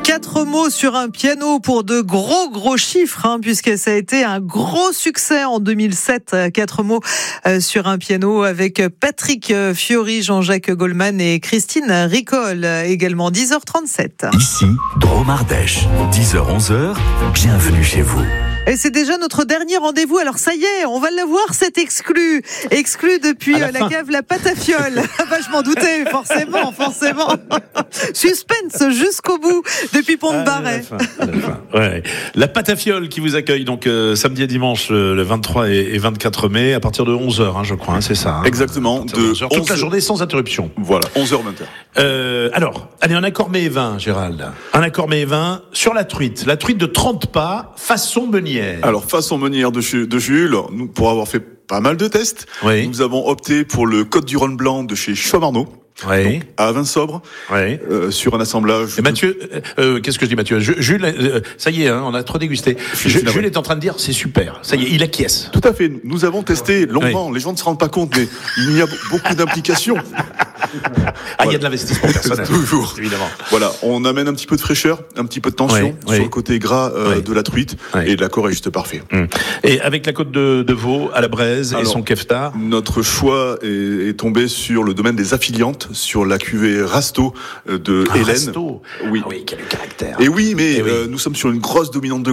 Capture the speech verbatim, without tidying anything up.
Quatre mots sur un piano pour de gros gros chiffres, hein, puisque ça a été un gros succès en deux mille sept. Quatre mots euh, sur un piano avec Patrick Fiori, Jean-Jacques Goldman et Christine Ricol. Également dix heures trente-sept. Ici, Drôme Ardèche, dix heures onze heures, bienvenue chez vous. Et c'est déjà notre dernier rendez-vous. Alors ça y est, on va le voir, cet exclu. Exclu depuis la, la cave La Patafiole. Bah, je m'en doutais, forcément, forcément. Suspense jusqu'au bout, depuis Pont-de-Barret. À la fin, ouais. La Patafiole qui vous accueille donc euh, samedi et dimanche euh, le vingt-trois et, et vingt-quatre mai à partir de onze heures, hein, je crois, hein, c'est ça. Hein, exactement. De, de onze heures, toute la journée sans interruption. Voilà, onze heures vingt. Euh, alors, allez, un accord mets et vin, Gérald. Un accord mets et vin sur la truite. La truite de trente pas, façon meunière. Alors, façon meunière de, de Jules, nous, pour avoir fait pas mal de tests, oui. Nous avons opté pour le Côte du Rhône blanc de chez Chaumarneau. Oui. Donc, à vin sobre, oui. euh, sur un assemblage. Et Mathieu, euh, euh, qu'est-ce que je dis, Mathieu? Jules, euh, ça y est, hein, on a trop dégusté. Jules, Jules est en train de dire, c'est super. Ça y est, il acquiesce. Tout à fait. Nous avons testé longuement. Oui. Les gens ne se rendent pas compte, mais il y a beaucoup d'implications. Ah, il y a de l'investissement personnel. Toujours. Évidemment. Voilà. On amène un petit peu de fraîcheur, un petit peu de tension oui, sur oui. le côté gras euh, oui. de la truite. Oui. Et l'accord est juste parfait. Hum. Et avec la côte de, de veau à la braise et son kefta. Notre choix est, est tombé sur le domaine des affiliantes, sur la cuvée Rasto de ah, Hélène. Rasto. Oui. Ah oui, quel caractère. Et oui, mais et oui. Euh, nous sommes sur une grosse dominante de